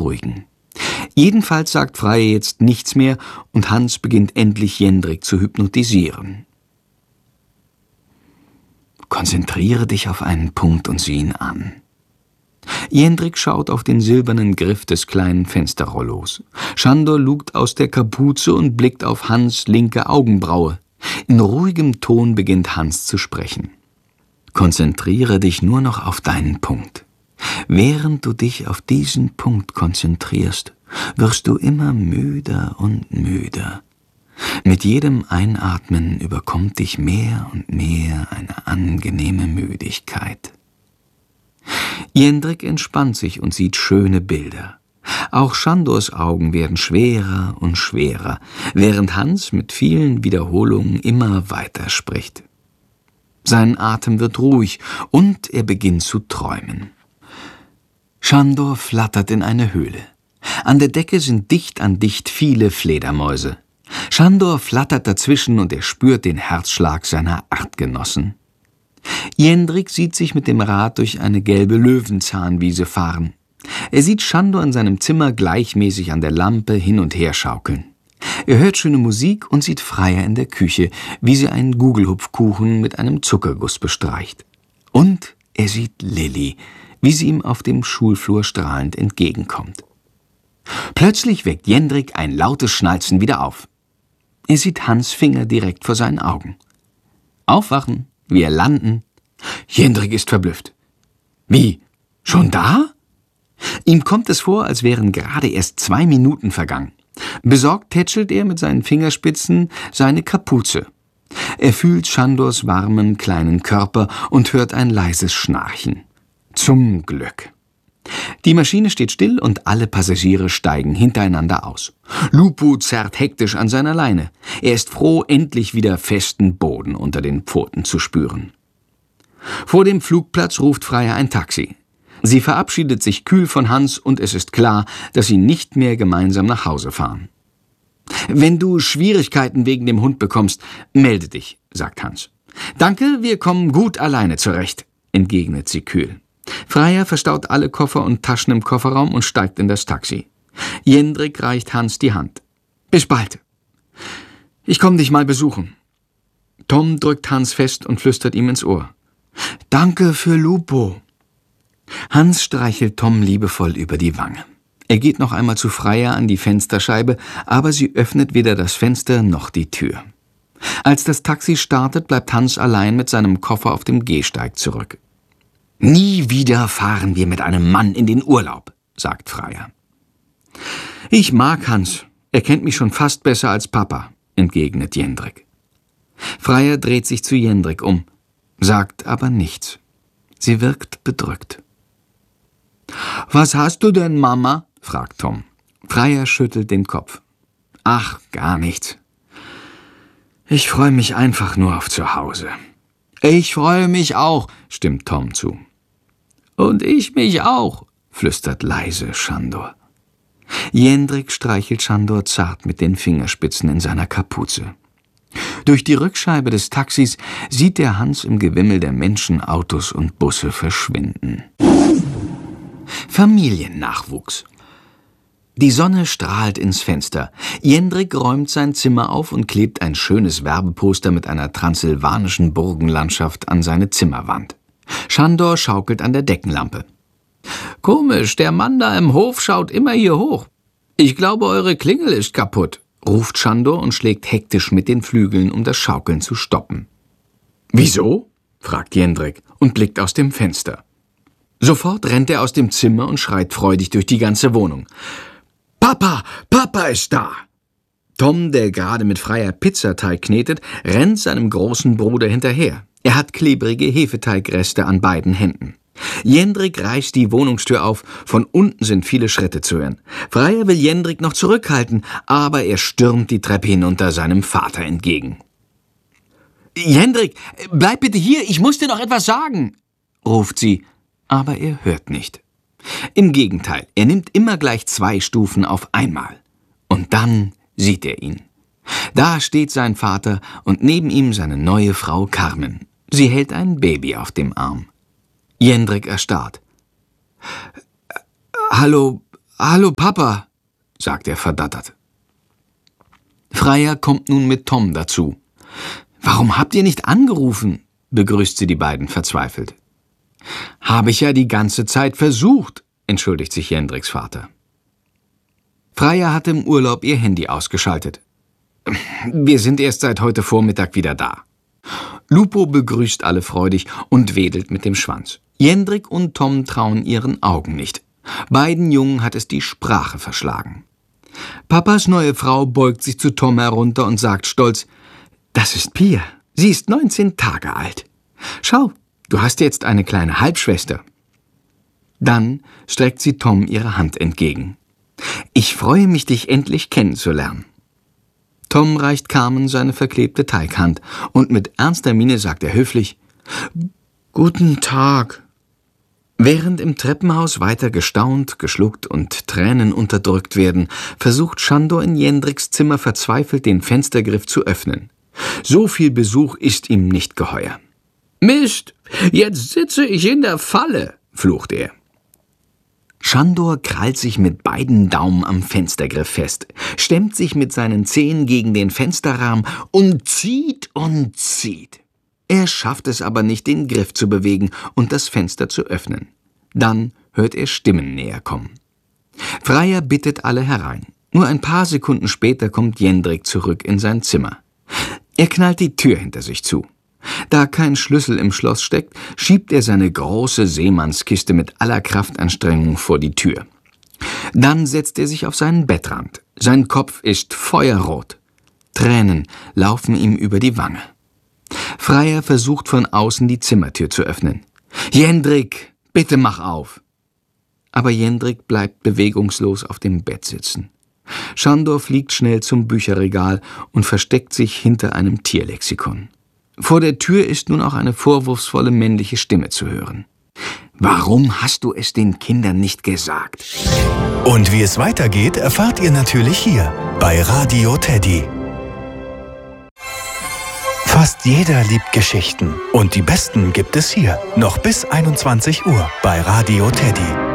beruhigen. Jedenfalls sagt Freya jetzt nichts mehr und Hans beginnt endlich Jendrik zu hypnotisieren. Konzentriere dich auf einen Punkt und sieh ihn an. Jendrik schaut auf den silbernen Griff des kleinen Fensterrollos. Sándor lugt aus der Kapuze und blickt auf Hans' linke Augenbraue. In ruhigem Ton beginnt Hans zu sprechen. Konzentriere dich nur noch auf deinen Punkt. Während du dich auf diesen Punkt konzentrierst, wirst du immer müder und müder. Mit jedem Einatmen überkommt dich mehr und mehr eine angenehme Müdigkeit. Jendrik entspannt sich und sieht schöne Bilder. Auch Sándors Augen werden schwerer und schwerer, während Hans mit vielen Wiederholungen immer weiter spricht. Sein Atem wird ruhig und er beginnt zu träumen. Sándor flattert in eine Höhle. An der Decke sind dicht an dicht viele Fledermäuse. Sándor flattert dazwischen und er spürt den Herzschlag seiner Artgenossen. Jendrik sieht sich mit dem Rad durch eine gelbe Löwenzahnwiese fahren. Er sieht Sándor in seinem Zimmer gleichmäßig an der Lampe hin und her schaukeln. Er hört schöne Musik und sieht Freya in der Küche, wie sie einen Gugelhupfkuchen mit einem Zuckerguss bestreicht. Und er sieht Lilli, wie sie ihm auf dem Schulflur strahlend entgegenkommt. Plötzlich weckt Jendrik ein lautes Schnalzen wieder auf. Er sieht Hans' Finger direkt vor seinen Augen. Aufwachen, wir landen. Jendrik ist verblüfft. Wie, schon da? Ihm kommt es vor, als wären gerade erst 2 Minuten vergangen. Besorgt tätschelt er mit seinen Fingerspitzen seine Kapuze. Er fühlt Sándors warmen kleinen Körper und hört ein leises Schnarchen. Zum Glück. Die Maschine steht still und alle Passagiere steigen hintereinander aus. Lupo zerrt hektisch an seiner Leine. Er ist froh, endlich wieder festen Boden unter den Pfoten zu spüren. Vor dem Flugplatz ruft Freya ein Taxi. Sie verabschiedet sich kühl von Hans und es ist klar, dass sie nicht mehr gemeinsam nach Hause fahren. »Wenn du Schwierigkeiten wegen dem Hund bekommst, melde dich«, sagt Hans. »Danke, wir kommen gut alleine zurecht«, entgegnet sie kühl. Freya verstaut alle Koffer und Taschen im Kofferraum und steigt in das Taxi. Jendrik reicht Hans die Hand. »Bis bald. Ich komme dich mal besuchen.« Tom drückt Hans fest und flüstert ihm ins Ohr. »Danke für Lupo.« Hans streichelt Tom liebevoll über die Wange. Er geht noch einmal zu Freya an die Fensterscheibe, aber sie öffnet weder das Fenster noch die Tür. Als das Taxi startet, bleibt Hans allein mit seinem Koffer auf dem Gehsteig zurück. »Nie wieder fahren wir mit einem Mann in den Urlaub«, sagt Freya. »Ich mag Hans. Er kennt mich schon fast besser als Papa«, entgegnet Jendrik. Freya dreht sich zu Jendrik um, sagt aber nichts. Sie wirkt bedrückt. »Was hast du denn, Mama?« fragt Tom. Freya schüttelt den Kopf. »Ach, gar nichts. Ich freue mich einfach nur auf zu Hause.« »Ich freue mich auch«, stimmt Tom zu. »Und ich mich auch«, flüstert leise Sándor. Jendrik streichelt Sándor zart mit den Fingerspitzen in seiner Kapuze. Durch die Rückscheibe des Taxis sieht er Hans im Gewimmel der Menschen, Autos und Busse verschwinden. Familiennachwuchs. Die Sonne strahlt ins Fenster. Jendrik räumt sein Zimmer auf und klebt ein schönes Werbeposter mit einer transsilvanischen Burgenlandschaft an seine Zimmerwand. Sándor schaukelt an der Deckenlampe. »Komisch, der Mann da im Hof schaut immer hier hoch. Ich glaube, eure Klingel ist kaputt«, ruft Sándor und schlägt hektisch mit den Flügeln, um das Schaukeln zu stoppen. »Wieso?« fragt Jendrik und blickt aus dem Fenster. Sofort rennt er aus dem Zimmer und schreit freudig durch die ganze Wohnung. »Papa, Papa ist da!« Tom, der gerade mit Freya Pizzateig knetet, rennt seinem großen Bruder hinterher. Er hat klebrige Hefeteigreste an beiden Händen. Jendrik reißt die Wohnungstür auf, von unten sind viele Schritte zu hören. Freya will Jendrik noch zurückhalten, aber er stürmt die Treppe hinunter seinem Vater entgegen. »Jendrik, bleib bitte hier, ich muss dir noch etwas sagen«, ruft sie, aber er hört nicht. Im Gegenteil, er nimmt immer gleich 2 Stufen auf einmal. Und dann sieht er ihn. Da steht sein Vater und neben ihm seine neue Frau Carmen. Sie hält ein Baby auf dem Arm. Jendrik erstarrt. »Hallo, »Hallo Papa«, sagt er verdattert. Freya kommt nun mit Tom dazu. »Warum habt ihr nicht angerufen?«, begrüßt sie die beiden verzweifelt. »Habe ich ja die ganze Zeit versucht«, entschuldigt sich Jendriks Vater. Freya hat im Urlaub ihr Handy ausgeschaltet. »Wir sind erst seit heute Vormittag wieder da.« Lupo begrüßt alle freudig und wedelt mit dem Schwanz. Jendrik und Tom trauen ihren Augen nicht. Beiden Jungen hat es die Sprache verschlagen. Papas neue Frau beugt sich zu Tom herunter und sagt stolz, »Das ist Pia. Sie ist 19 Tage alt. Schau, du hast jetzt eine kleine Halbschwester.« Dann streckt sie Tom ihre Hand entgegen. »Ich freue mich, dich endlich kennenzulernen.« Tom reicht Carmen seine verklebte Teighand und mit ernster Miene sagt er höflich, »Guten Tag.« Während im Treppenhaus weiter gestaunt, geschluckt und Tränen unterdrückt werden, versucht Sándor in Jendriks Zimmer verzweifelt den Fenstergriff zu öffnen. So viel Besuch ist ihm nicht geheuer. »Mist, jetzt sitze ich in der Falle«, flucht er. Sándor krallt sich mit beiden Daumen am Fenstergriff fest, stemmt sich mit seinen Zehen gegen den Fensterrahmen und zieht und zieht. Er schafft es aber nicht, den Griff zu bewegen und das Fenster zu öffnen. Dann hört er Stimmen näher kommen. Freya bittet alle herein. Nur ein paar Sekunden später kommt Jendrik zurück in sein Zimmer. Er knallt die Tür hinter sich zu. Da kein Schlüssel im Schloss steckt, schiebt er seine große Seemannskiste mit aller Kraftanstrengung vor die Tür. Dann setzt er sich auf seinen Bettrand. Sein Kopf ist feuerrot. Tränen laufen ihm über die Wange. Freya versucht von außen die Zimmertür zu öffnen. »Jendrik, bitte mach auf!« Aber Jendrik bleibt bewegungslos auf dem Bett sitzen. Sándor fliegt schnell zum Bücherregal und versteckt sich hinter einem Tierlexikon. Vor der Tür ist nun auch eine vorwurfsvolle männliche Stimme zu hören. »Warum hast du es den Kindern nicht gesagt?« Und wie es weitergeht, erfahrt ihr natürlich hier bei Radio Teddy. Fast jeder liebt Geschichten und die besten gibt es hier, noch bis 21 Uhr bei Radio Teddy.